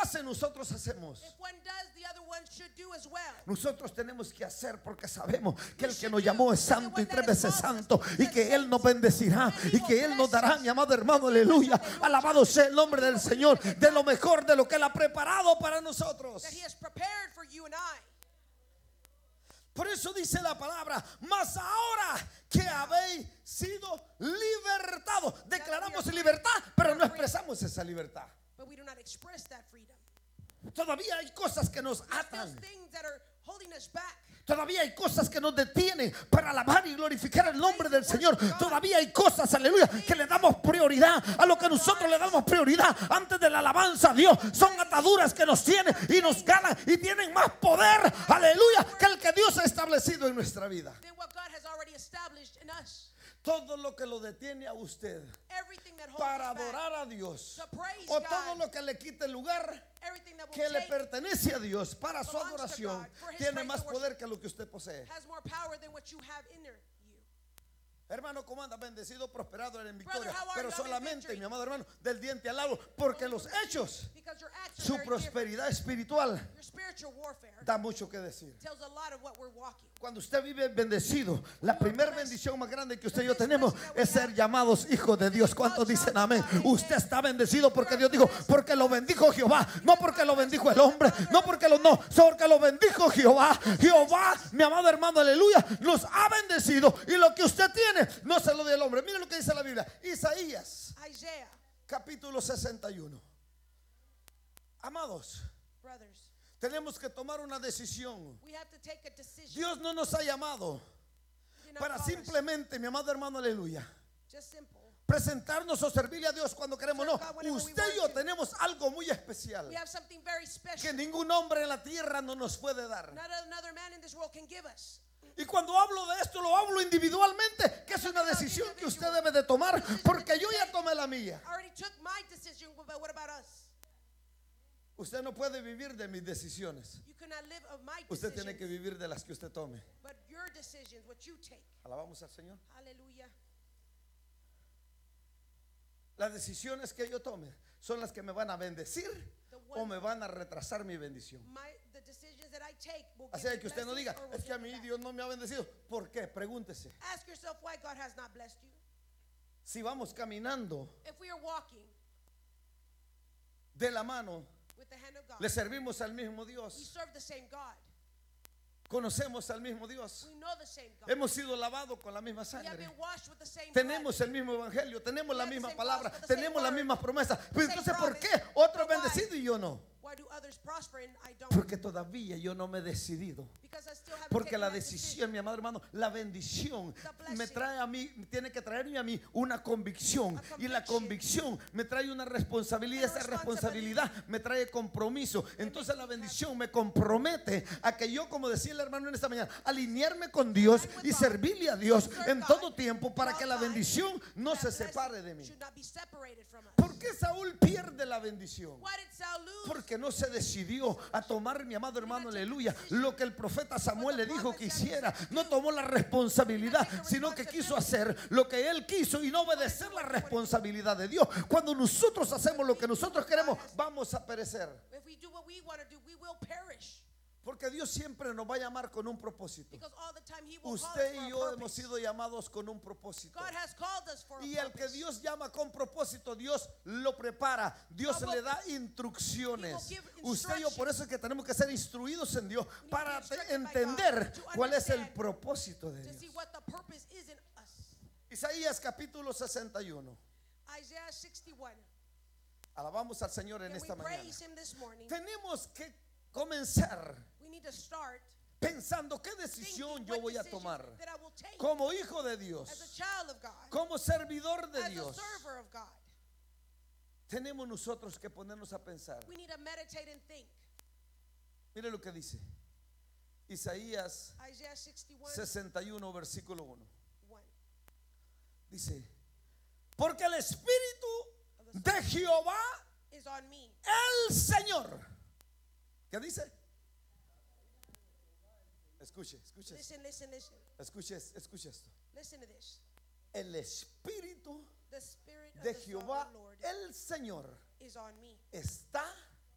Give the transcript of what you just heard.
hace, nosotros hacemos. If one does, the other one should do as well. Nosotros tenemos que hacer porque sabemos que el que nos llamó es santo y 3 veces santo, y que Él nos bendecirá y que Él nos dará, mi amado hermano, aleluya. Alabado sea el nombre del Señor, de lo mejor de lo que Él ha preparado para nosotros. That He has prepared for you and I. Por eso dice la palabra: mas ahora que habéis sido libertados. Declaramos libertad, pero no expresamos esa libertad. But we do not express that freedom. Todavía hay cosas que nos There's atan. things that are holding us back. Todavía hay cosas que nos detienen para alabar y glorificar el nombre del Señor. Todavía hay cosas, aleluya, que le damos prioridad a lo que nosotros le damos prioridad antes de la alabanza a Dios. Son ataduras que nos tienen y nos ganan y tienen más poder, aleluya, que el que Dios ha establecido en nuestra vida. Than what God has already established in us. Todo lo que lo detiene a usted Everything that holds para us back. adorar a Dios, To praise o todo God. lo que le quite el lugar Everything that will que le take pertenece a Dios para su belongs to adoración, God, for his tiene right más to worship. poder que lo que usted posee. has more power than what you have in there. Hermano, ¿cómo anda? Bendecido, prosperado en victoria. Brother, how are Pero you? I'm in solamente, victory. mi amado hermano, del diente al lado, porque los hechos, Because your acts are su very different. prosperidad espiritual Your spiritual warfare da mucho que decir. tells a lot of what we're walking. Cuando usted vive bendecido, la primera bendición más grande que usted y yo tenemos es ser llamados hijos de Dios. ¿Cuántos dicen amén? Usted está bendecido porque Dios dijo, porque lo bendijo Jehová, no porque lo bendijo el hombre, no porque porque lo bendijo Jehová. Jehová, mi amado hermano, aleluya, nos ha bendecido, y lo que usted tiene no se lo dio el hombre. Mire lo que dice la Biblia, Isaías Isaiah, capítulo 61. Amados, brothers, tenemos que tomar una decisión. we have to take a decision. Dios no nos ha llamado He did not para call us. simplemente, mi amado hermano, aleluya, Just simple. presentarnos o servirle a Dios cuando queremos. No, Serve God whenever we usted y yo want to. tenemos algo muy especial We have something very special. que ningún hombre en la tierra no nos puede dar. Not another man in this world can give us. Y cuando hablo de esto, lo hablo individualmente, que es una decisión que usted debe de tomar, porque yo ya tomé la mía. I already took my decision, but what about us? Usted no puede vivir de mis decisiones. You cannot live of my Usted tiene que decisions, vivir de las que usted tome. but your decisions, what you take. Alabamos al Señor. Hallelujah. Las decisiones que yo tome son las que me van a bendecir o me van a retrasar mi bendición. The decisions that I take will Así give me que usted no diga, blessings or will es que a give me mí back. Dios no me ha bendecido. ¿Por qué? Pregúntese. Ask yourself why God has not blessed you. Si vamos caminando If we are walking de la mano, with the hand of God, le servimos al mismo we Dios, serve the same God. conocemos al mismo Dios, We know the same God. hemos sido lavados con la misma We have sangre, been washed with the same tenemos blood. el mismo evangelio, tenemos la We have the misma same palabra, gospel, the same tenemos las word, mismas promesas. the Pues same entonces, ¿por promise. qué otro But why? bendecido y yo no? Why do others prosper and I don't? Porque todavía yo no me he decidido. Because I still haven't Porque taken la that decisión, decision. mi amado hermano, la bendición blessing. me trae a mí, tiene que traerme a mí una convicción. Y la convicción me trae una responsabilidad. And a Esa responsabilidad me trae compromiso. Entonces la bendición me compromete a que yo, como decía el hermano en esta mañana, alinearme con Dios y servirle a Dios en todo tiempo para que la bendición no se separe de mí. Should not be separated from us. ¿Por qué Saúl pierde la bendición? Why did Saul lose? Porque no se decidió a tomar, mi amado hermano, aleluya, lo que el profeta Samuel le dijo que hiciera. No tomó la responsabilidad, sino que quiso hacer lo que él quiso y no obedecer la responsabilidad de Dios. Cuando nosotros hacemos lo que nosotros queremos, vamos a perecer. If we do what we want to do, we will perish. Porque Dios siempre nos va a llamar con un propósito. Because all the time He will call us Usted for y a yo purpose. hemos sido llamados con un propósito. God has called us for a Y el que purpose. Dios llama con propósito, Dios lo prepara, Dios God will- le da He instrucciones. will give Usted y yo, por eso es que tenemos que ser instruidos en Dios to para be instructed by entender God, to cuál es el understand, propósito de To see Dios. what the purpose is in us. Isaías capítulo 61. Isaiah 61. Alabamos al Señor en Can we esta mañana. praise Him this morning? Tenemos que comenzar We need to start pensando qué decisión thinking yo what voy a decision tomar that I will take como hijo de as a Dios, child of God, como servidor de as a Dios. server of God. Tenemos nosotros que ponernos a pensar. We need to meditate and think. Mire lo que dice Isaías Isaiah 61, 61, versículo 1. 1. Dice, porque el Espíritu de Jehová, Is on me. el Señor. ¿Qué dice? Escuche, escuche, Listen. escuche, escuche esto. Listen to this. El Espíritu The Spirit of de the Jehová, Sovereign Lord el Señor, is on me. está